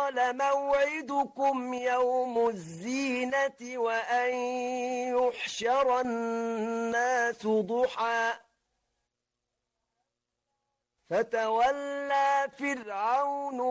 قال موعدكم يوم الزينة وأن يحشر الناس ضحى فتولى فرعون